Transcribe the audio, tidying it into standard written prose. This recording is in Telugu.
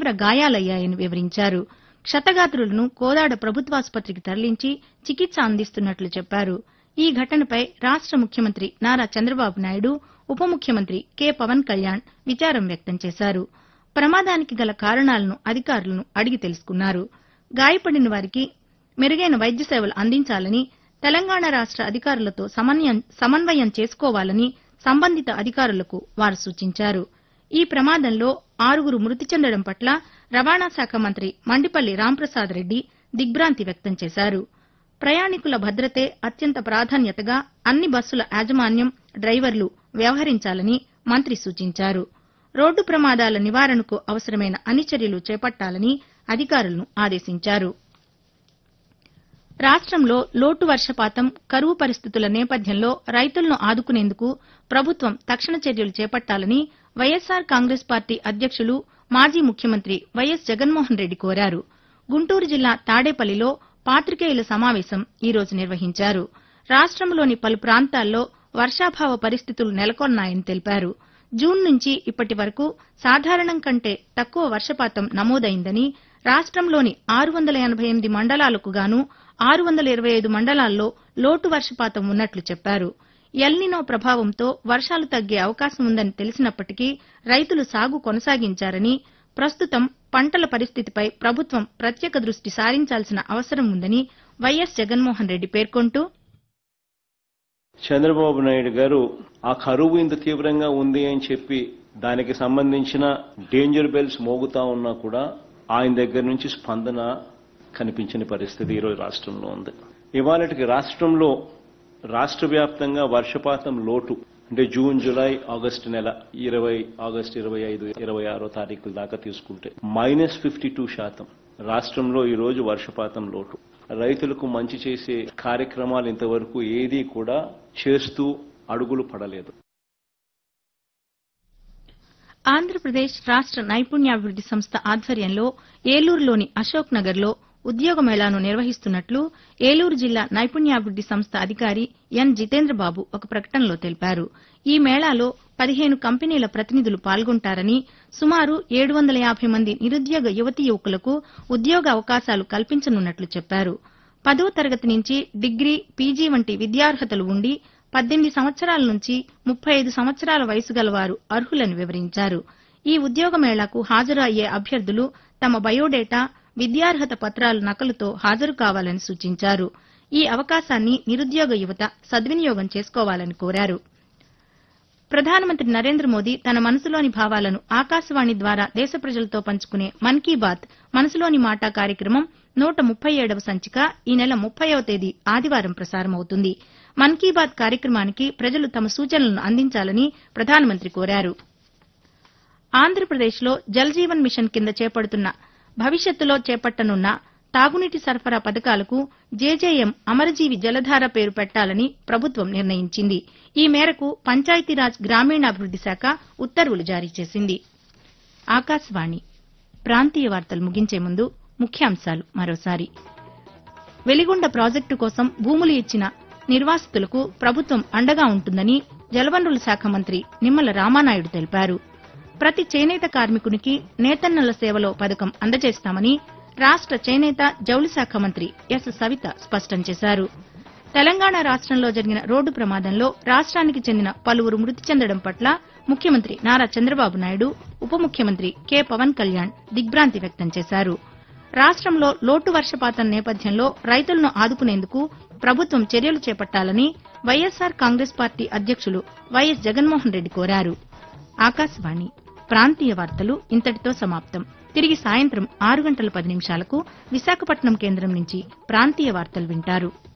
తీవ్ర గాయాలయ్యాయని వివరించారు. క్షతగాత్రులను కోదాడ ప్రభుత్వాసుపత్రికి తరలించి చికిత్స అందిస్తున్నట్లు చెప్పారు. ఈ ఘటనపై రాష్ట ముఖ్యమంత్రి నారా చంద్రబాబు నాయుడు, ఉప ముఖ్యమంత్రి కె పవన్ కళ్యాణ్ విచారం వ్యక్తం చేశారు. ప్రమాదానికి గల కారణాలను అధికారులను అడిగి తెలుసుకున్నారు. గాయపడిన వారికి మెరుగైన వైద్య సేవలు అందించాలని, తెలంగాణ రాష్ట అధికారులతో సమన్వయం చేసుకోవాలని సంబంధిత అధికారులకు వారు సూచించారు. ఈ ప్రమాదంలో 6 మృతి చెందడం పట్ల రవాణా శాఖ మంత్రి మండిపల్లి రాంప్రసాద్ రెడ్డి దిగ్భ్రాంతి వ్యక్తం చేశారు. ప్రయాణికుల భద్రతే అత్యంత ప్రాధాన్యతగా అన్ని బస్సుల యాజమాన్యం, డ్రైవర్లు వ్యవహరించాలని మంత్రి సూచించారు. రోడ్డు ప్రమాదాల నివారణకు అవసరమైన అన్ని చర్యలు చేపట్టాలని అధికారులను ఆదేశించారు. రాష్టంలో లోటు వర్షపాతం, కరువు పరిస్థితుల నేపథ్యంలో రైతులను ఆదుకునేందుకు ప్రభుత్వం తక్షణ చర్యలు చేపట్టాలని వైఎస్సార్ కాంగ్రెస్ పార్టీ అధ్యక్షులు, మాజీ ముఖ్యమంత్రి వైఎస్ జగన్మోహన్ రెడ్డి కోరారు. గుంటూరు జిల్లా తాడేపల్లిలో పాతికేయుల సమావేశం ఈ రోజు నిర్వహించారు. రాష్టంలోని పలు ప్రాంతాల్లో వర్షాభావ పరిస్థితులు నెలకొన్నాయని తెలిపారు. జూన్ నుంచి ఇప్పటి వరకు సాధారణం కంటే తక్కువ వర్షపాతం నమోదైందని, రాష్టంలోని 688 మండలాలకు గాను 625 మండలాల్లో లోటు వర్షపాతం ఉన్నట్లు చెప్పారు. ఎల్నినో ప్రభావంతో వర్షాలు తగ్గే అవకాశం ఉందని తెలిసినప్పటికీ రైతులు సాగు కొనసాగించారని, ప్రస్తుతం పంటల పరిస్థితిపై ప్రభుత్వం ప్రత్యేక దృష్టి సారించాల్సిన అవసరం ఉందని వైఎస్ జగన్మోహన్ రెడ్డి పేర్కొంటూ, చంద్రబాబు నాయుడు గారు ఆ కరువు ఇంత తీవ్రంగా ఉంది అని చెప్పి దానికి సంబంధించిన డేంజర్ బెల్స్ మోగుతా ఉన్నా కూడా ఆయన దగ్గర నుంచి స్పందన కనిపించని పరిస్థితి ఈరోజు రాష్ట్రంలో ఉంది. ఇవాళటికి రాష్ట్రంలో రాష్ట్ర వ్యాప్తంగా వర్షపాతం లోటు అంటే జూన్, జులై, ఆగస్టు నెల 20, ఆగస్టు 25, 26 తారీఖుల దాకా తీసుకుంటే -52% రాష్ట్రంలో ఈ రోజు వర్షపాతం లోటు. రైతులకు మంచి చేసే కార్యక్రమాలు ఇంతవరకు ఏదీ కూడా చేస్తూ అడుగులు పడలేదు. ఆంధ్రప్రదేశ్ రాష్ట నైపుణ్యాభివృద్ది సంస్థ ఆధ్వర్యంలో ఏలూరులోని అశోక్ నగర్లో ఉద్యోగ మేళాను నిర్వహిస్తున్నట్లు ఏలూరు జిల్లా నైపుణ్యాభివృద్ది సంస్థ అధికారి ఎన్ జితేంద్రబాబు ఒక ప్రకటనలో తెలిపారు. ఈ మేళాలో 15 కంపెనీల ప్రతినిధులు పాల్గొంటారని, సుమారు 750 మంది నిరుద్యోగ యువతీ యువకులకు ఉద్యోగ అవకాశాలు కల్పించనున్నట్లు చెప్పారు. 10వ తరగతి నుంచి డిగ్రీ, పీజీ వంటి విద్యార్హతలు ఉండి 18 సంవత్సరాల నుంచి 35 సంవత్సరాల వయసు గలవారు అర్హులని వివరించారు. ఈ ఉద్యోగ మేళాకు హాజరు అయ్యే అభ్యర్థులు తమ బయోడేటా, విద్యార్హత పత్రాల నకలుతో హాజరు కావాలని సూచించారు. ఈ అవకాశాన్ని నిరుద్యోగ యువత సద్వినియోగం చేసుకోవాలని కోరారు. ప్రధానమంత్రి నరేంద్ర మోదీ తన మనసులోని భావాలను ఆకాశవాణి ద్వారా దేశ ప్రజలతో పంచుకునే మన్ కీ బాత్ మనసులోని మాట కార్యక్రమం 137వ సంచిక ఈ నెల 30వ తేదీ ఆదివారం ప్రసారమవుతుంది. మన్ కీ బాత్ కార్యక్రమానికి ప్రజలు తమ సూచనలను అందించాలని ప్రధానమంత్రి కోరారు. ఆంధ్రప్రదేశ్లో జల్ జీవన్ మిషన్ కింద భవిష్యత్తులో చేపట్టనున్న తాగునీటి సరఫరా పథకాలకు జేజేఎం అమరజీవి జలధార పేరు పెట్టాలని ప్రభుత్వం నిర్ణయించింది. ఈ మేరకు పంచాయతీరాజ్ గ్రామీణాభివృద్ది శాఖ ఉత్తర్వులు జారీ చేసింది. ఆకాశవాణి ప్రాంతీయ వార్తలు ముగించే ముందు ముఖ్యాంశాలు మరోసారి. వెలిగొండ ప్రాజెక్టు కోసం భూములు ఇచ్చిన నిర్వాసితులకు ప్రభుత్వం అండగా ఉంటుందని జలవనరుల శాఖ మంత్రి నిమ్మల రామానాయుడు తెలిపారు. ప్రతి చేనేత కార్మికునికి నేతన్నల సేవలో పథకం అందజేస్తామని రాష్ట చేనేత, జౌళి శాఖ మంత్రి ఎస్ సవిత స్పష్టం చేశారు. తెలంగాణ రాష్టంలో జరిగిన రోడ్డు ప్రమాదంలో రాష్ట్రానికి చెందిన పలువురు మృతి చెందడం పట్ల ముఖ్యమంత్రి నారా చంద్రబాబు నాయుడు, ఉప ముఖ్యమంత్రి కె పవన్ కళ్యాణ్ దిగ్భ్రాంతి వ్యక్తం చేశారు. రాష్టంలో లోటు వర్షపాతం నేపథ్యంలో రైతులను ఆదుకునేందుకు ప్రభుత్వం చర్యలు చేపట్టాలని వైఎస్సార్ కాంగ్రెస్ పార్టీ అధ్యక్షులు వైఎస్ జగన్మోహన్ రెడ్డి కోరారు. ఆకాశవాణి ప్రాంతీయ వార్తలు ఇంతటితో సమాప్తం. తిరిగి సాయంత్రం 6 గంటల 10 నిమిషాలకు విశాఖపట్నం కేంద్రం నుంచి ప్రాంతీయ వార్తలు వింటారు.